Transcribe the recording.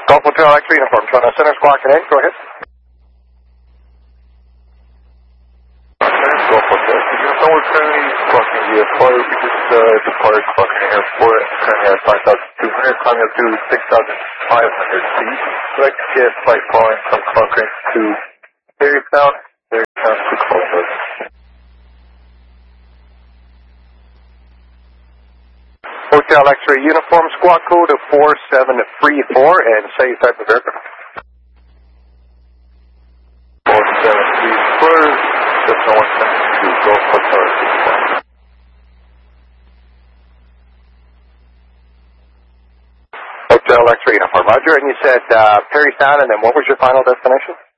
Golf Hotel X-ray uniform. Toronto Center squawking in. Go ahead. Golf Hotel. You know we're currently squawking the airport. We just departed Clarkson Airport. Currently at 5,200, climbing up to 6,500 feet. We'd like to get flight following from Clarkson to Perrytown to Clovis. Hotel X-ray uniform, squawk code of 4734, and say type of aircraft. 4734, just no one sent to Golf Hotel. Hotel X-ray uniform, Roger. And you said Perrytown, and then what was your final destination?